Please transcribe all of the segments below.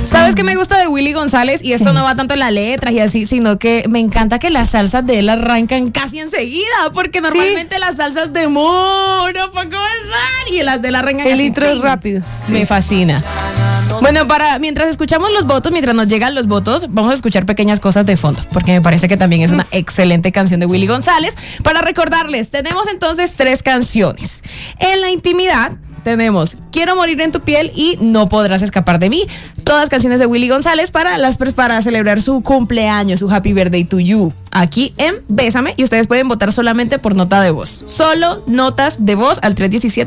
¿Sabes qué me gusta de Willy González? Y esto no va tanto en las letras y así, sino que me encanta que las salsas de él arrancan casi enseguida, porque normalmente las salsas demoran para comenzar y las de él arrancan el así. intro es rápido. Me fascina. Bueno, mientras escuchamos los votos, mientras nos llegan los votos, vamos a escuchar Pequeñas Cosas de fondo, porque me parece que también es una excelente canción de Willy González. Para recordarles, tenemos entonces 3 canciones. En la intimidad tenemos Quiero morir en tu piel y No podrás escapar de mí. Todas canciones de Willy González para celebrar su cumpleaños, su Happy Birthday to You, aquí en Bésame. Y ustedes pueden votar solamente por nota de voz. Solo notas de voz al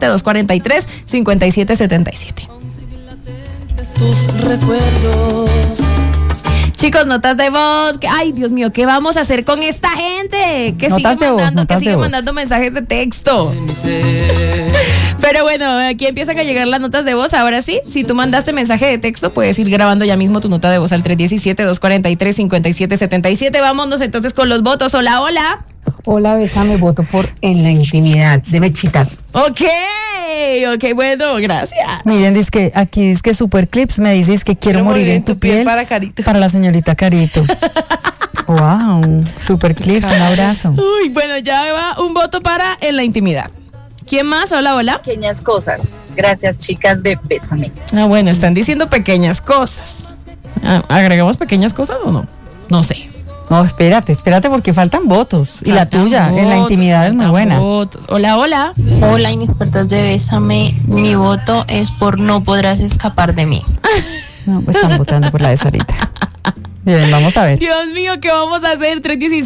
317-243-5777. Tus recuerdos. Chicos, notas de voz. Ay, Dios mío, ¿qué vamos a hacer con esta gente? Que Notas de voz, notas sigue de voz. mandando mensajes de texto. Pero bueno, aquí empiezan a llegar las notas de voz. Ahora sí, si tú mandaste mensaje de texto, puedes ir grabando ya mismo tu nota de voz al 317-243-5777. Vámonos entonces con los votos. Hola, hola. Hola, Bésame, voto por En la intimidad de Mechitas. Ok, bueno, gracias. Miren, aquí dice que Super Clips me dice que quiero morir en tu piel para Carito. para la señorita Carito. Wow, Super Clips, un abrazo. Uy, bueno, ya va un voto para En la intimidad. ¿Quién más? Hola, hola. Pequeñas cosas. Gracias, chicas de Bésame. Ah, bueno, están diciendo pequeñas cosas. ¿Agregamos pequeñas cosas o no? No sé. No, espérate porque faltan votos. Y la tuya, En la intimidad es muy buena. Votos. Hola, hola. Hola, inexpertas de Bésame. Mi voto es por No podrás escapar de mí. No, pues están votando por la de Sarita. Bien, vamos a ver. Dios mío, ¿qué vamos a hacer?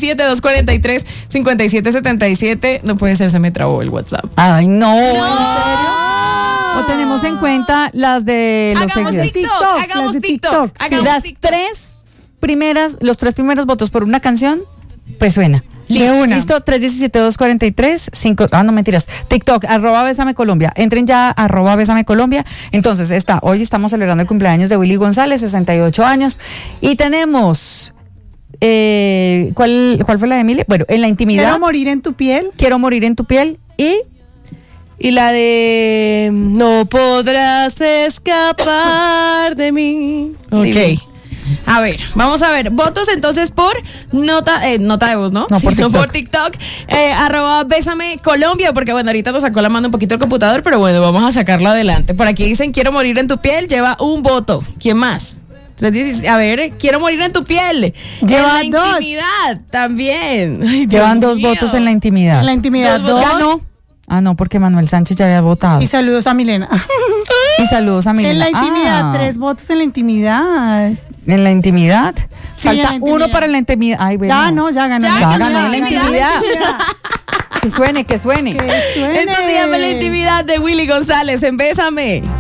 317-243-5777. No puede ser, se me trabó el WhatsApp. Ay, no. ¿En serio? ¿O tenemos en cuenta las de los seguidores? Hagamos TikTok. Las los 3 primeros votos por una canción, pues suena. Listo, 317-243-5. No mentiras. TikTok, @Bésame Colombia. Entren ya @Bésame Colombia. Entonces hoy estamos celebrando el cumpleaños de Willy González, 68 años. Y tenemos ¿cuál fue la de Emilia? Bueno, En la intimidad. Quiero morir en tu piel. Quiero morir en tu piel. Y la de No podrás escapar de mí. Ok. A ver, vamos a ver. Votos entonces por nota de voz, ¿no? No, por TikTok. @Bésame Colombia, porque bueno, ahorita nos sacó la mano un poquito el computador, pero bueno, vamos a sacarlo adelante. Por aquí dicen Quiero morir en tu piel, lleva un voto. ¿Quién más? A ver, Quiero morir en tu piel. Lleva En la 2. intimidad también. Ay, Llevan Dios 2 mío. votos en la intimidad. En la intimidad 2. ¿Dos? No, porque Manuel Sánchez ya había votado. Y saludos a Milena. Y saludos a Milena. En la intimidad, 3 votos en la intimidad. ¿En la intimidad? Sí, Falta en la intimidad. 1 para la intimidad. Ay, bueno. Ya ganó. Ya ganó ganó en la intimidad. Que suene. Que suene. Esto se llama La intimidad de Willy González en Bésame.